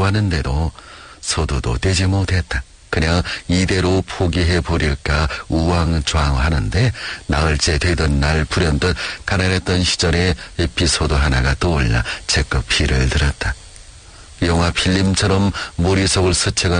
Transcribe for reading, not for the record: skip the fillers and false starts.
보았는데도 소두도 되지 못했다. 그냥 이대로 포기해버릴까 우왕좌왕하는데 나흘째 되던 날 불현듯 가난했던 시절의 에피소드 하나가 떠올라 제껏 피를 들었다. 영화 필름처럼 머릿속을 스쳐가는